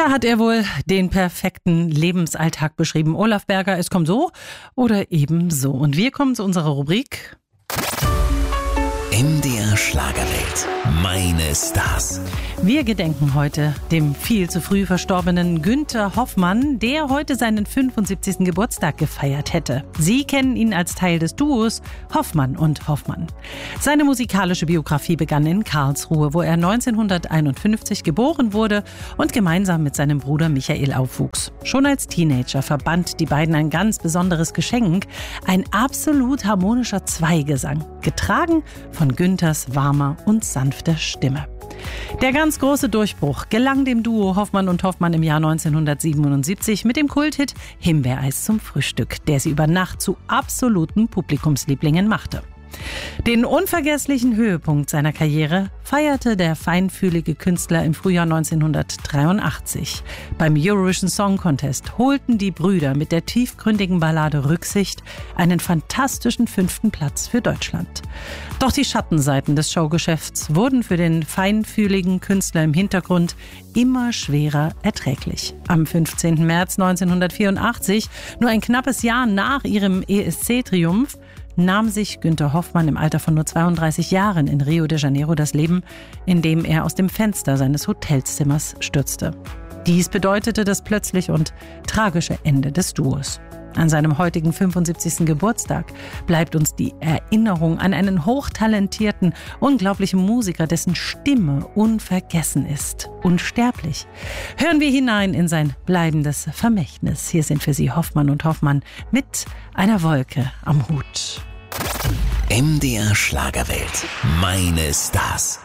Da hat er wohl den perfekten Lebensalltag beschrieben. Olaf Berger, es kommt so oder eben so. Und wir kommen zu unserer Rubrik MDR Schlagerwelt. Meine Stars. Wir gedenken heute dem viel zu früh verstorbenen Günther Hoffmann, der heute seinen 75. Geburtstag gefeiert hätte. Sie kennen ihn als Teil des Duos Hoffmann und Hoffmann. Seine musikalische Biografie begann in Karlsruhe, wo er 1951 geboren wurde und gemeinsam mit seinem Bruder Michael aufwuchs. Schon als Teenager verband die beiden ein ganz besonderes Geschenk, ein absolut harmonischer Zweigesang, getragen von Günthers warmer und sanfter Stimme. Der ganz große Durchbruch gelang dem Duo Hoffmann und Hoffmann im Jahr 1977 mit dem Kulthit Himbeereis zum Frühstück, der sie über Nacht zu absoluten Publikumslieblingen machte. Den unvergesslichen Höhepunkt seiner Karriere feierte der feinfühlige Künstler im Frühjahr 1983. Beim Eurovision Song Contest holten die Brüder mit der tiefgründigen Ballade Rücksicht einen fantastischen 5. Platz für Deutschland. Doch die Schattenseiten des Showgeschäfts wurden für den feinfühligen Künstler im Hintergrund immer schwerer erträglich. Am 15. März 1984, nur ein knappes Jahr nach ihrem ESC-Triumph, nahm sich Günther Hoffmann im Alter von nur 32 Jahren in Rio de Janeiro das Leben, indem er aus dem Fenster seines Hotelzimmers stürzte. Dies bedeutete das plötzliche und tragische Ende des Duos. An seinem heutigen 75. Geburtstag bleibt uns die Erinnerung an einen hochtalentierten, unglaublichen Musiker, dessen Stimme unvergessen ist, unsterblich. Hören wir hinein in sein bleibendes Vermächtnis. Hier sind für Sie Hoffmann und Hoffmann mit einer Wolke am Hut. MDR Schlagerwelt. Meine Stars.